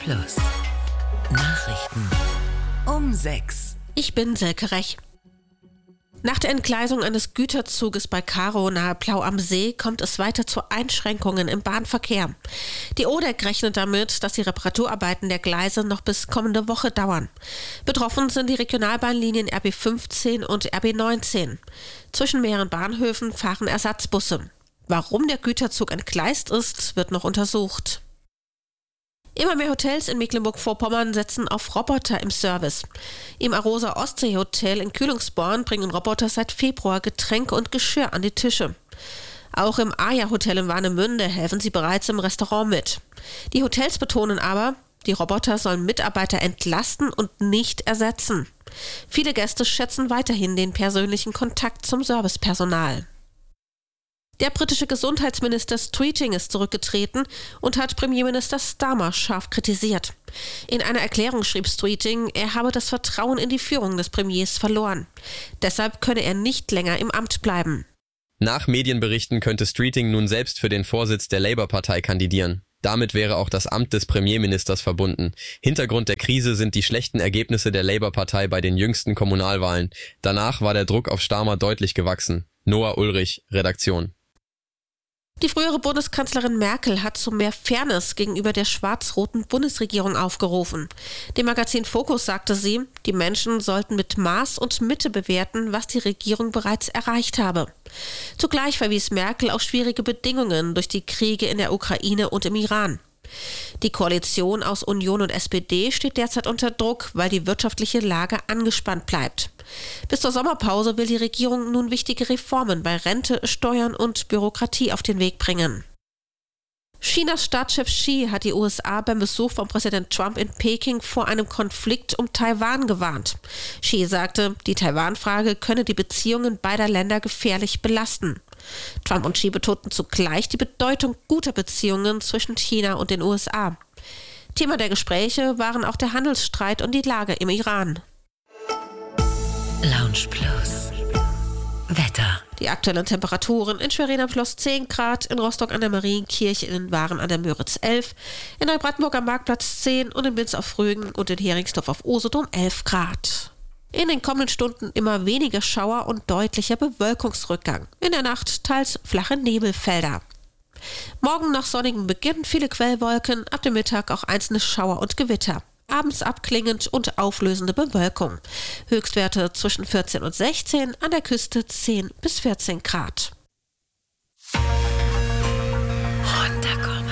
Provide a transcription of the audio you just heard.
Plus. Nachrichten um 6. Ich bin Silke Rech. Nach der Entgleisung eines Güterzuges bei Karow nahe Plau am See kommt es weiter zu Einschränkungen im Bahnverkehr. Die ODEC rechnet damit, dass die Reparaturarbeiten der Gleise noch bis kommende Woche dauern. Betroffen sind die Regionalbahnlinien RB 15 und RB 19. Zwischen mehreren Bahnhöfen fahren Ersatzbusse. Warum der Güterzug entgleist ist, wird noch untersucht. Immer mehr Hotels in Mecklenburg-Vorpommern setzen auf Roboter im Service. Im Arosa Ostsee Hotel in Kühlungsborn bringen Roboter seit Februar Getränke und Geschirr an die Tische. Auch im Aja Hotel in Warnemünde helfen sie bereits im Restaurant mit. Die Hotels betonen aber, die Roboter sollen Mitarbeiter entlasten und nicht ersetzen. Viele Gäste schätzen weiterhin den persönlichen Kontakt zum Servicepersonal. Der britische Gesundheitsminister Streeting ist zurückgetreten und hat Premierminister Starmer scharf kritisiert. In einer Erklärung schrieb Streeting, er habe das Vertrauen in die Führung des Premiers verloren. Deshalb könne er nicht länger im Amt bleiben. Nach Medienberichten könnte Streeting nun selbst für den Vorsitz der Labour-Partei kandidieren. Damit wäre auch das Amt des Premierministers verbunden. Hintergrund der Krise sind die schlechten Ergebnisse der Labour-Partei bei den jüngsten Kommunalwahlen. Danach war der Druck auf Starmer deutlich gewachsen. Noah Ulrich, Redaktion. Die frühere Bundeskanzlerin Merkel hat zu mehr Fairness gegenüber der schwarz-roten Bundesregierung aufgerufen. Dem Magazin Focus sagte sie, die Menschen sollten mit Maß und Mitte bewerten, was die Regierung bereits erreicht habe. Zugleich verwies Merkel auf schwierige Bedingungen durch die Kriege in der Ukraine und im Iran. Die Koalition aus Union und SPD steht derzeit unter Druck, weil die wirtschaftliche Lage angespannt bleibt. Bis zur Sommerpause will die Regierung nun wichtige Reformen bei Rente, Steuern und Bürokratie auf den Weg bringen. Chinas Staatschef Xi hat die USA beim Besuch von Präsident Trump in Peking vor einem Konflikt um Taiwan gewarnt. Xi sagte, die Taiwan-Frage könne die Beziehungen beider Länder gefährlich belasten. Trump und Xi betonten zugleich die Bedeutung guter Beziehungen zwischen China und den USA. Thema der Gespräche waren auch der Handelsstreit und die Lage im Iran. Lounge Plus. Wetter. Die aktuellen Temperaturen: in Schwerin am Schloss 10 Grad, in Rostock an der Marienkirche, in Waren an der Müritz 11, in Neubrandenburg am Marktplatz 10 und in Binz auf Rügen und in Heringsdorf auf Usedom 11 Grad. In den kommenden Stunden immer weniger Schauer und deutlicher Bewölkungsrückgang. In der Nacht teils flache Nebelfelder. Morgen nach sonnigem Beginn viele Quellwolken, ab dem Mittag auch einzelne Schauer und Gewitter. Abends abklingend und auflösende Bewölkung. Höchstwerte zwischen 14 und 16, an der Küste 10 bis 14 Grad. Runterkommen.